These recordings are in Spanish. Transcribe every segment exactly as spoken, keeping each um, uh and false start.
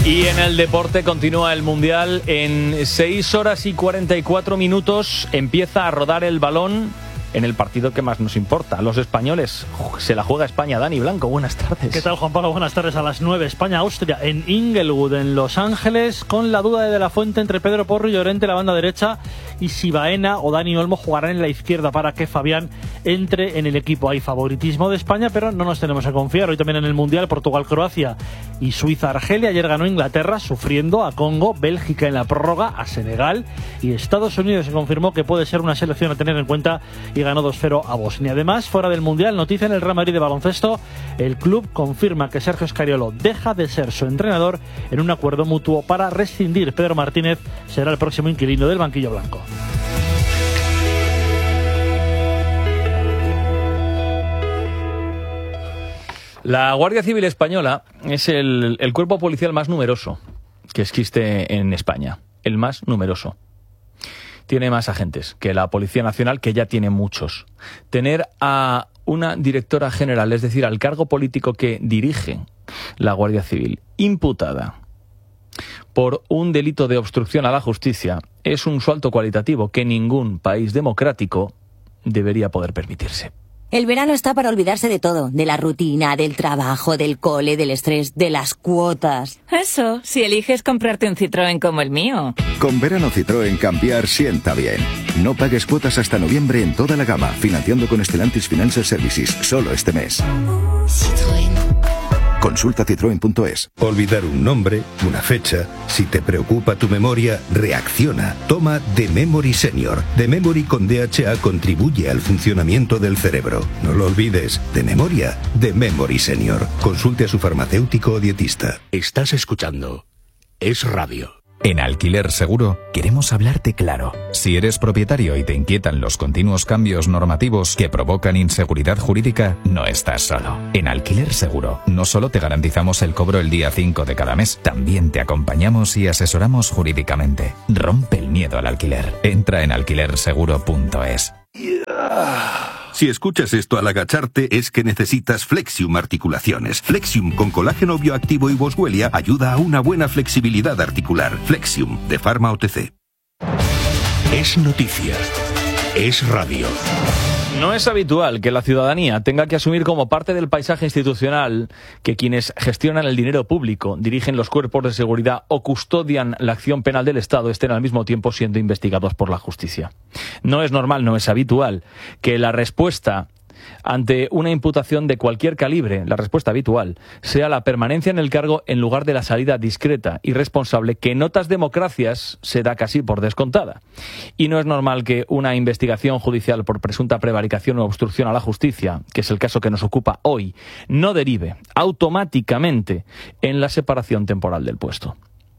Y en el deporte continúa el Mundial. En seis horas y cuarenta y cuatro minutos empieza a rodar el balón en el partido que más nos importa. Los españoles, se la juega España. Dani Blanco, buenas tardes. ¿Qué tal, Juan Pablo? Buenas tardes. A las nueve, España-Austria en Inglewood, en Los Ángeles, con la duda de De La Fuente entre Pedro Porro y Llorente, la banda derecha, y si Baena o Dani Olmo jugarán en la izquierda para que Fabián entre en el equipo. Hay favoritismo de España, pero no nos tenemos que confiar. Hoy también en el Mundial, Portugal-Croacia y Suiza-Argelia. Ayer ganó Inglaterra sufriendo a Congo, Bélgica en la prórroga a Senegal, y Estados Unidos se confirmó que puede ser una selección a tener en cuenta y ganó dos cero a Bosnia. Además, fuera del Mundial, noticia en el Real Madrid de baloncesto, el club confirma que Sergio Scariolo deja de ser su entrenador en un acuerdo mutuo para rescindir. Pedro Martínez será el próximo inquilino del banquillo blanco. La Guardia Civil Española es el, el cuerpo policial más numeroso que existe en España, el más numeroso. Tiene más agentes que la Policía Nacional, que ya tiene muchos. Tener a una directora general, es decir, al cargo político que dirige la Guardia Civil, imputada por un delito de obstrucción a la justicia, es un salto cualitativo que ningún país democrático debería poder permitirse. El verano está para olvidarse de todo, de la rutina, del trabajo, del cole, del estrés, de las cuotas. Eso, si eliges comprarte un Citroën como el mío. Con verano Citroën cambiar sienta bien. No pagues cuotas hasta noviembre en toda la gama, financiando con Stellantis Financial Services, solo este mes. Citroën. Consulta citroen punto es. Olvidar un nombre, una fecha. Si te preocupa tu memoria, reacciona. Toma The Memory Senior. The Memory con D H A contribuye al funcionamiento del cerebro. No lo olvides. De memoria, The Memory Senior. Consulte a su farmacéutico o dietista. Estás escuchando Es Radio. En Alquiler Seguro queremos hablarte claro. Si eres propietario y te inquietan los continuos cambios normativos que provocan inseguridad jurídica, no estás solo. En Alquiler Seguro no solo te garantizamos el cobro el día cinco de cada mes, también te acompañamos y asesoramos jurídicamente. Rompe el miedo al alquiler. Entra en alquiler seguro punto es. Si escuchas esto al agacharte, es que necesitas Flexium Articulaciones. Flexium con colágeno bioactivo y boswellia ayuda a una buena flexibilidad articular. Flexium, de Pharma O T C. Es noticia. Es radio. No es habitual que la ciudadanía tenga que asumir como parte del paisaje institucional que quienes gestionan el dinero público, dirigen los cuerpos de seguridad o custodian la acción penal del Estado estén al mismo tiempo siendo investigados por la justicia. No es normal, no es habitual que la respuesta ante una imputación de cualquier calibre, la respuesta habitual, sea la permanencia en el cargo en lugar de la salida discreta y responsable que en otras democracias se da casi por descontada. Y no es normal que una investigación judicial por presunta prevaricación o obstrucción a la justicia, que es el caso que nos ocupa hoy, no derive automáticamente en la separación temporal del puesto.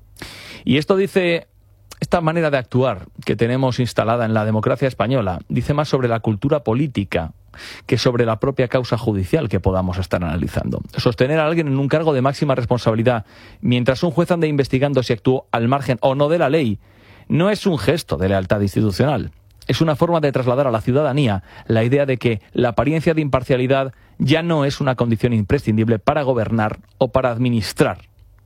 Y esto dice... Esta manera de actuar que tenemos instalada en la democracia española dice más sobre la cultura política que sobre la propia causa judicial que podamos estar analizando. Sostener a alguien en un cargo de máxima responsabilidad mientras un juez ande investigando si actuó al margen o no de la ley no es un gesto de lealtad institucional. Es una forma de trasladar a la ciudadanía la idea de que la apariencia de imparcialidad ya no es una condición imprescindible para gobernar o para administrar.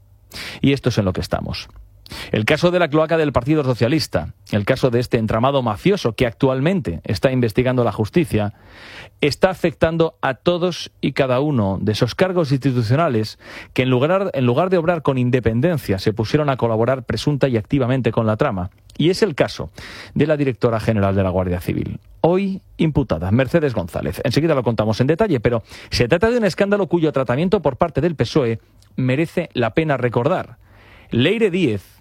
Y esto es en lo que estamos. El caso de la cloaca del Partido Socialista, el caso de este entramado mafioso que actualmente está investigando la justicia, está afectando a todos y cada uno de esos cargos institucionales que en lugar, en lugar de obrar con independencia se pusieron a colaborar presunta y activamente con la trama. Y es el caso de la directora general de la Guardia Civil, hoy imputada, Mercedes González. Enseguida lo contamos en detalle, pero se trata de un escándalo cuyo tratamiento por parte del P S O E merece la pena recordar. Leire Díez,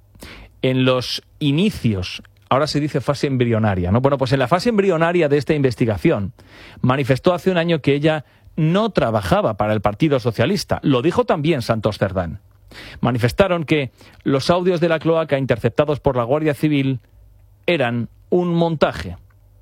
en los inicios, ahora se dice fase embrionaria, ¿no? Bueno, pues en la fase embrionaria de esta investigación, manifestó hace un año que ella no trabajaba para el Partido Socialista. Lo dijo también Santos Cerdán. Manifestaron que los audios de la cloaca interceptados por la Guardia Civil eran un montaje.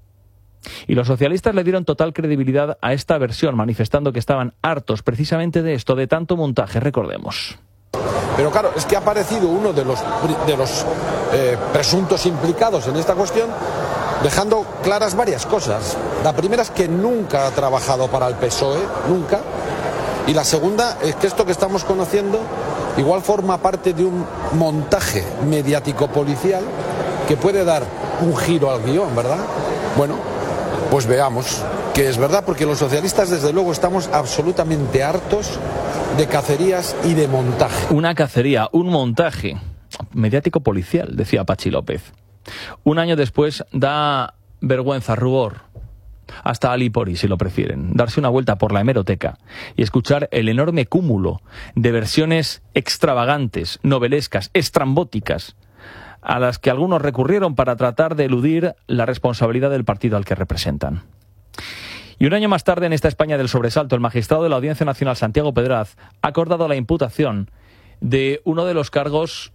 Y los socialistas le dieron total credibilidad a esta versión, manifestando que estaban hartos precisamente de esto, de tanto montaje, recordemos. Pero claro, es que ha aparecido uno de los, de los eh, presuntos implicados en esta cuestión, dejando claras varias cosas. La primera es que nunca ha trabajado para el P S O E, nunca. Y la segunda es que esto que estamos conociendo igual forma parte de un montaje mediático-policial que puede dar un giro al guión, ¿verdad? Bueno, pues veamos que es verdad, porque los socialistas desde luego estamos absolutamente hartos de cacerías y de montaje. Una cacería, un montaje mediático-policial, decía Pachi López. Un año después da vergüenza, rubor, hasta alipori, si lo prefieren, darse una vuelta por la hemeroteca y escuchar el enorme cúmulo de versiones extravagantes, novelescas, estrambóticas, a las que algunos recurrieron para tratar de eludir la responsabilidad del partido al que representan. Y un año más tarde, en esta España del sobresalto, el magistrado de la Audiencia Nacional, Santiago Pedraz, ha acordado la imputación de uno de los cargos.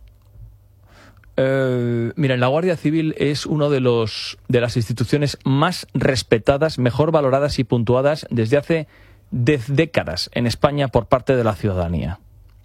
Eh, mira, la Guardia Civil es uno de los de las instituciones más respetadas, mejor valoradas y puntuadas desde hace de décadas en España por parte de la ciudadanía.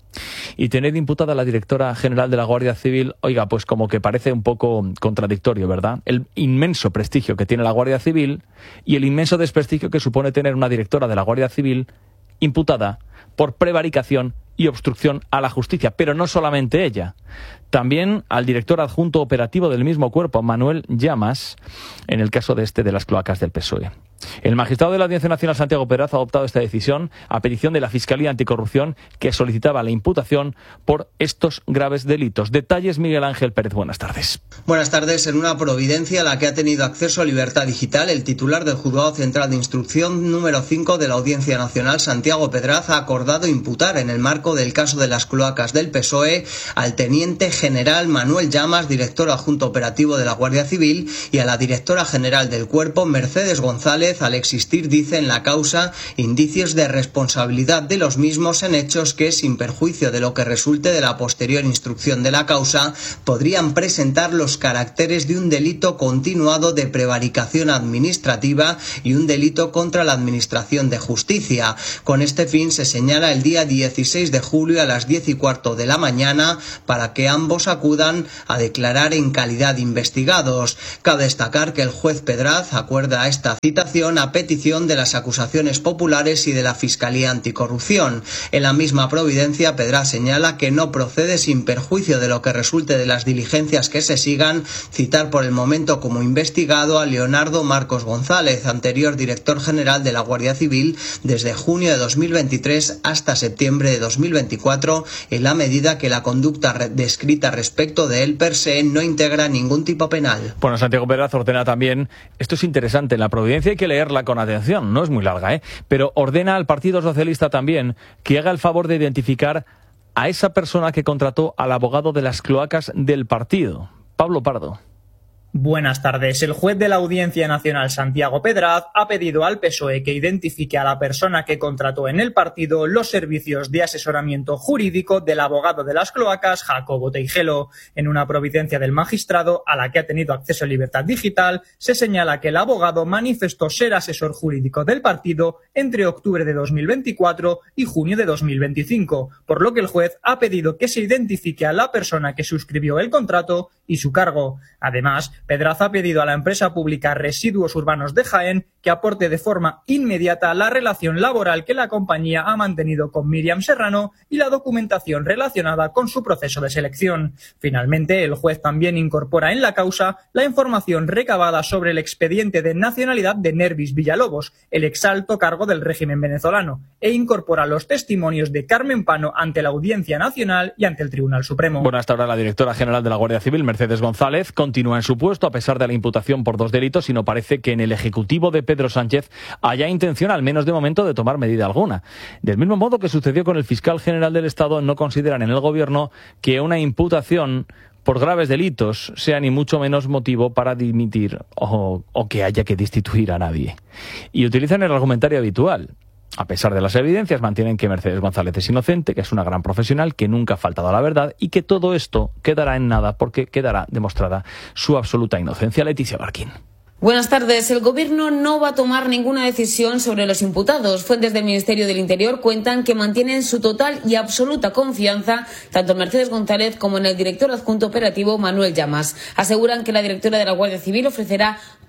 Y tener imputada a la directora general de la Guardia Civil, oiga, pues como que parece un poco contradictorio, ¿verdad? El inmenso prestigio que tiene la Guardia Civil y el inmenso desprestigio que supone tener una directora de la Guardia Civil imputada por prevaricación y obstrucción a la justicia. Pero no solamente ella, también al director adjunto operativo del mismo cuerpo, Manuel Llamas, en el caso de este de las cloacas del P S O E. El magistrado de la Audiencia Nacional, Santiago Pedraz, ha adoptado esta decisión a petición de la Fiscalía Anticorrupción, que solicitaba la imputación por estos graves delitos. Detalles, Miguel Ángel Pérez. Buenas tardes. Buenas tardes. En una providencia a la que ha tenido acceso a Libertad Digital, el titular del Juzgado Central de Instrucción número cinco de la Audiencia Nacional, Santiago Pedraz, ha acordado imputar en el marco del caso de las cloacas del P S O E al teniente general Manuel Llamas, director adjunto operativo de la Guardia Civil, y a la directora general del cuerpo, Mercedes González, al existir, dice en la causa, indicios de responsabilidad de los mismos en hechos que, sin perjuicio de lo que resulte de la posterior instrucción de la causa, podrían presentar los caracteres de un delito continuado de prevaricación administrativa y un delito contra la Administración de Justicia. Con este fin se señala el día dieciséis de julio a las diez y cuarto de la mañana para que ambos acudan a declarar en calidad de investigados. Cabe destacar que el juez Pedraz acuerda esta citación a petición de las acusaciones populares y de la Fiscalía Anticorrupción. En la misma providencia, Pedraz señala que no procede, sin perjuicio de lo que resulte de las diligencias que se sigan, citar por el momento como investigado a Leonardo Marcos González, anterior director general de la Guardia Civil desde junio de dos mil veintitrés hasta septiembre de dos mil veinticuatro, en la medida que la conducta descrita respecto de él per se no integra ningún tipo penal. Bueno, Santiago Pedraz ordena también, esto es interesante, en la providencia hay que leerla con atención, no es muy larga, ¿eh? Pero ordena al Partido Socialista también que haga el favor de identificar a esa persona que contrató al abogado de las cloacas del partido, Pablo Pardo. Buenas tardes. El juez de la Audiencia Nacional, Santiago Pedraz, ha pedido al P S O E que identifique a la persona que contrató en el partido los servicios de asesoramiento jurídico del abogado de las cloacas, Jacobo Teijelo. En una providencia del magistrado, a la que ha tenido acceso a Libertad Digital, se señala que el abogado manifestó ser asesor jurídico del partido entre octubre de dos mil veinticuatro y junio de dos mil veinticinco, por lo que el juez ha pedido que se identifique a la persona que suscribió el contrato y su cargo. Además, Pedraz ha pedido a la empresa pública Residuos Urbanos de Jaén que aporte de forma inmediata la relación laboral que la compañía ha mantenido con Míriam Serrano y la documentación relacionada con su proceso de selección. Finalmente, el juez también incorpora en la causa la información recabada sobre el expediente de nacionalidad de Nervis Villalobos, el exalto cargo del régimen venezolano, e incorpora los testimonios de Carmen Pano ante la Audiencia Nacional y ante el Tribunal Supremo. Bueno, hasta ahora la directora general de la Guardia Civil, Mercedes González, continúa en su puesto a pesar de la imputación por dos delitos y no parece que en el Ejecutivo de Pedro Sánchez haya intención, al menos de momento, de tomar medida alguna. Del mismo modo que sucedió con el fiscal general del Estado, no consideran en el Gobierno que una imputación por graves delitos sea ni mucho menos motivo para dimitir o, o que haya que destituir a nadie. Y utilizan el argumentario habitual. A pesar de las evidencias, mantienen que Mercedes González es inocente, que es una gran profesional, que nunca ha faltado a la verdad y que todo esto quedará en nada porque quedará demostrada su absoluta inocencia. Leticia Barquín. Buenas tardes. El Gobierno no va a tomar ninguna decisión sobre los imputados. Fuentes del Ministerio del Interior cuentan que mantienen su total y absoluta confianza tanto en Mercedes González como en el director adjunto operativo Manuel Llamas. Aseguran que la directora de la Guardia Civil ofrecerá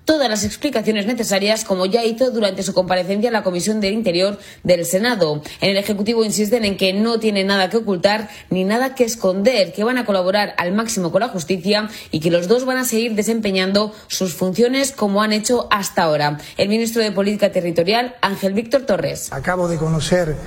todas las explicaciones necesarias, como ya hizo durante su comparecencia en la Comisión del Interior del Senado. En el Ejecutivo insisten en que no tiene nada que ocultar ni nada que esconder, que van a colaborar al máximo con la justicia y que los dos van a seguir desempeñando sus funciones como han hecho hasta ahora. El ministro de Política Territorial, Ángel Víctor Torres. Acabo de conocer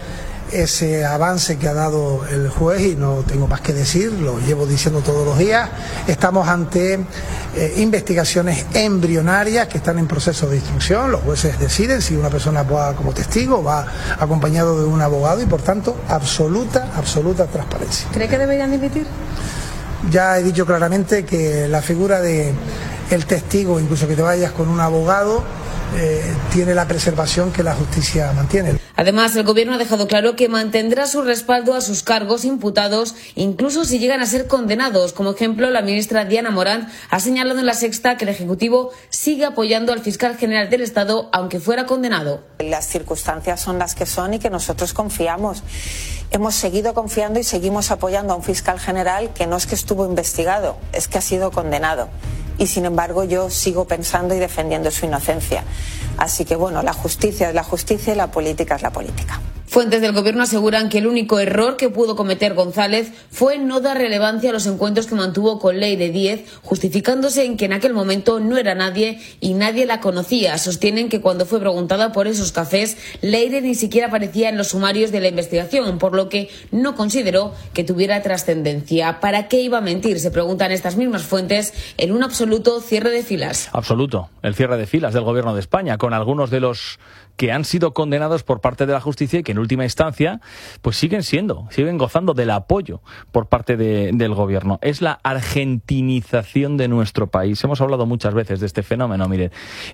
ese avance que ha dado el juez y no tengo más que decir, lo llevo diciendo todos los días. Estamos ante eh, investigaciones embrionarias que están en proceso de instrucción. Los jueces deciden si una persona va como testigo, va acompañado de un abogado y por tanto absoluta, absoluta transparencia. ¿Cree que deberían dimitir? Ya he dicho claramente que la figura de el testigo, incluso que te vayas con un abogado, Eh, tiene la preservación que la justicia mantiene. Además, el Gobierno ha dejado claro que mantendrá su respaldo a sus cargos imputados, incluso si llegan a ser condenados. Como ejemplo, la ministra Diana Morant ha señalado en La Sexta que el Ejecutivo sigue apoyando al fiscal general del Estado, aunque fuera condenado. Las circunstancias son las que son y que nosotros confiamos. Hemos seguido confiando y seguimos apoyando a un fiscal general que no es que estuvo investigado, es que ha sido condenado. Y sin embargo yo sigo pensando y defendiendo su inocencia. Así que bueno, la justicia es la justicia y la política es la política. Fuentes del Gobierno aseguran que el único error que pudo cometer González fue no dar relevancia a los encuentros que mantuvo con Leire Díez, justificándose en que en aquel momento no era nadie y nadie la conocía. Sostienen que cuando fue preguntada por esos cafés, Leire ni siquiera aparecía en los sumarios de la investigación, por lo que no consideró que tuviera trascendencia. ¿Para qué iba a mentir?, se preguntan estas mismas fuentes, en un absoluto cierre de filas. Absoluto, el cierre de filas del Gobierno de España, con algunos de los que han sido condenados por parte de la justicia y que en última instancia pues siguen siendo, siguen gozando del apoyo por parte de, del Gobierno. Es la argentinización de nuestro país. Hemos hablado muchas veces de este fenómeno. Miren,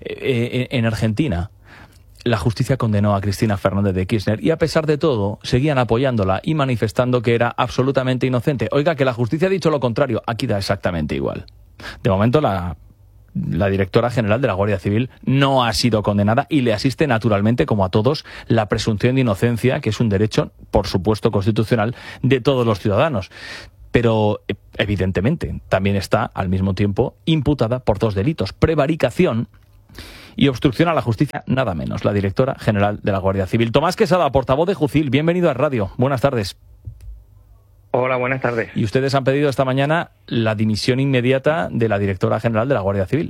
eh, en Argentina la justicia condenó a Cristina Fernández de Kirchner y a pesar de todo seguían apoyándola y manifestando que era absolutamente inocente. Oiga, que la justicia ha dicho lo contrario, aquí da exactamente igual. De momento la La directora general de la Guardia Civil no ha sido condenada y le asiste naturalmente, como a todos, la presunción de inocencia, que es un derecho, por supuesto, constitucional de todos los ciudadanos. Pero, evidentemente, también está, al mismo tiempo, imputada por dos delitos: prevaricación y obstrucción a la justicia, nada menos, la directora general de la Guardia Civil. Tomás Quesada, portavoz de Jucil, bienvenido a Radio. Buenas tardes. Hola, buenas tardes. Y ustedes han pedido esta mañana la dimisión inmediata de la directora general de la Guardia Civil.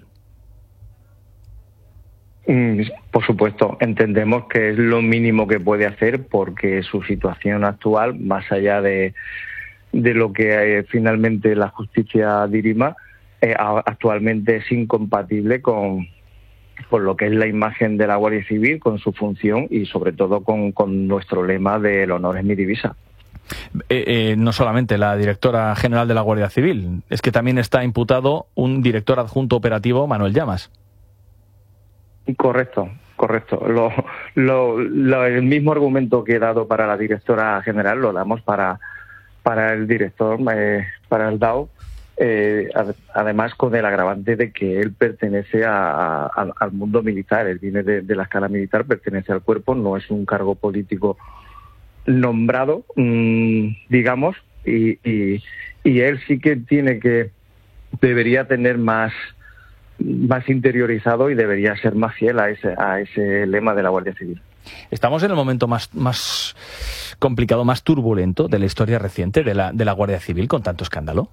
Mm, por supuesto, entendemos que es lo mínimo que puede hacer porque su situación actual, más allá de, de lo que eh, finalmente la justicia dirima, eh, actualmente es incompatible con, con lo que es la imagen de la Guardia Civil, con su función y sobre todo con, con nuestro lema de el honor es mi divisa. Eh, eh, no solamente la directora general de la Guardia Civil, es que también está imputado un director adjunto operativo, Manuel Llamas. Correcto, correcto. Lo, lo, lo, el mismo argumento que he dado para la directora general lo damos para, para el director, eh, para el D A O, eh, ad, además con el agravante de que él pertenece a, a, al mundo militar, él viene de, de la escala militar, pertenece al cuerpo, no es un cargo político nombrado, mmm, digamos, y, y, y él sí que tiene que, debería tener más, más interiorizado y debería ser más fiel a ese, a ese lema de la Guardia Civil. Estamos en el momento más, más complicado, más turbulento de la historia reciente de la, de la Guardia Civil, con tanto escándalo.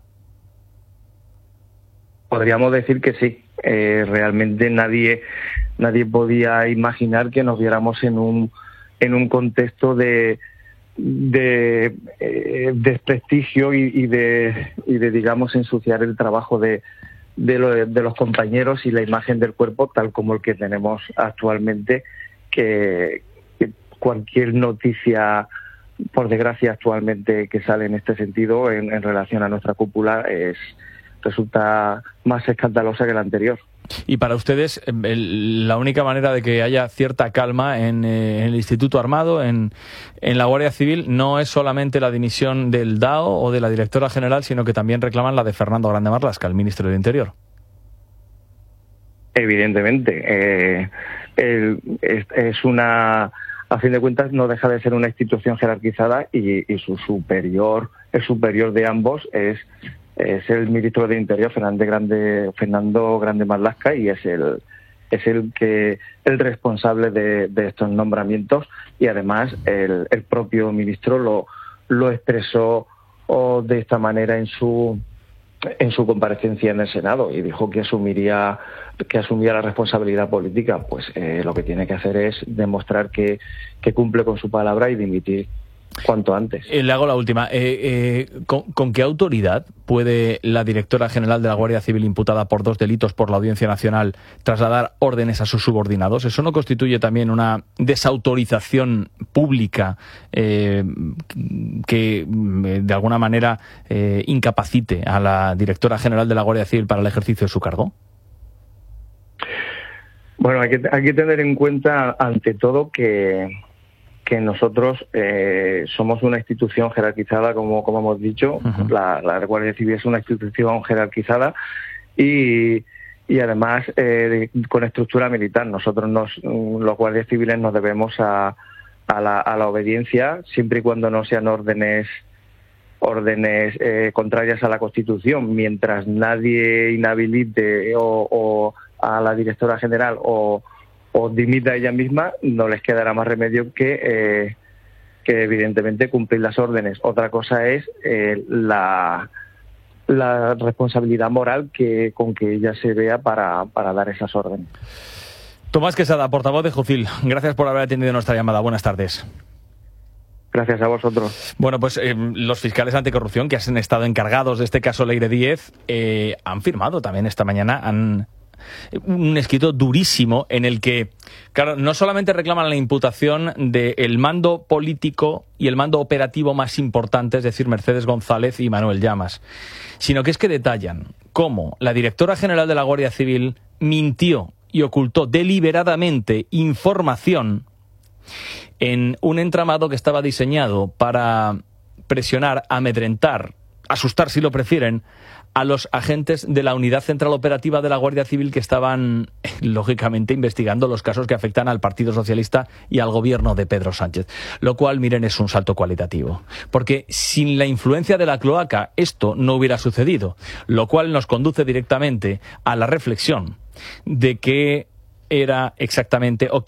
Podríamos decir que sí. Eh, realmente nadie, nadie podía imaginar que nos viéramos en un, en un contexto de de eh, desprestigio y, y de y de digamos ensuciar el trabajo de de, lo, de los compañeros y la imagen del cuerpo tal como el que tenemos actualmente, que, que cualquier noticia, por desgracia actualmente, que sale en este sentido en, en relación a nuestra cúpula es resulta más escandalosa que la anterior. Y para ustedes, el, la única manera de que haya cierta calma en, eh, en el Instituto Armado, en, en la Guardia Civil, no es solamente la dimisión del D A O o de la directora general, sino que también reclaman la de Fernando Grande Marlaska, el ministro del Interior. Evidentemente. Eh, el, es, es una... A fin de cuentas, no deja de ser una institución jerarquizada y, y su superior, el superior de ambos es... es el ministro del Interior, Fernando Grande, Fernando Grande Marlaska, y es el, es el que el responsable de, de estos nombramientos, y además el, el propio ministro lo, lo expresó oh, de esta manera en su en su comparecencia en el Senado, y dijo que asumiría que asumía la responsabilidad política. Pues eh, lo que tiene que hacer es demostrar que, que cumple con su palabra y dimitir cuanto antes. Eh, le hago la última. Eh, eh, ¿con, ¿Con qué autoridad puede la directora general de la Guardia Civil, imputada por dos delitos por la Audiencia Nacional, trasladar órdenes a sus subordinados? ¿Eso no constituye también una desautorización pública eh, que de alguna manera eh, incapacite a la directora general de la Guardia Civil para el ejercicio de su cargo? Bueno, hay que, hay que tener en cuenta, ante todo, que que nosotros eh, somos una institución jerarquizada, como, como hemos dicho. Uh-huh. la, la Guardia Civil es una institución jerarquizada y, y además eh, con estructura militar. Nosotros, nos, los guardias civiles, nos debemos a, a, la, a la obediencia, siempre y cuando no sean órdenes órdenes eh, contrarias a la Constitución. Mientras nadie inhabilite o, o a la directora general o o dimita ella misma, no les quedará más remedio que, eh, que evidentemente cumplir las órdenes. Otra cosa es eh, la, la responsabilidad moral que con que ella se vea para, para dar esas órdenes. Tomás Quesada, portavoz de Jufil, gracias por haber atendido nuestra llamada. Buenas tardes. Gracias a vosotros. Bueno, pues eh, los fiscales anticorrupción que han estado encargados de este caso Leire Díez eh, han firmado también esta mañana, han un escrito durísimo en el que, claro, no solamente reclaman la imputación del mando político y el mando operativo más importante, es decir, Mercedes González y Manuel Llamas, sino que es que detallan cómo la directora general de la Guardia Civil mintió y ocultó deliberadamente información en un entramado que estaba diseñado para presionar, amedrentar, asustar si lo prefieren, a los agentes de la Unidad Central Operativa de la Guardia Civil que estaban, lógicamente, investigando los casos que afectan al Partido Socialista y al gobierno de Pedro Sánchez. Lo cual, miren, es un salto cualitativo. Porque sin la influencia de la cloaca esto no hubiera sucedido. Lo cual nos conduce directamente a la reflexión de qué era exactamente o